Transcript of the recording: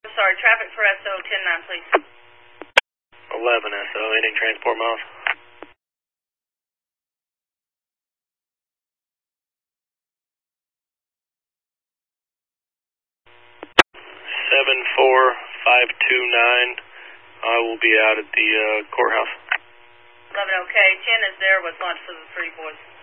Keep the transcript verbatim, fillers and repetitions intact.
Sorry, traffic for S O ten nine, please. eleven S O, ending transport miles. seven four five two nine, I will be out at the uh, courthouse. eleven, okay. ten is there with lunch for the three boys.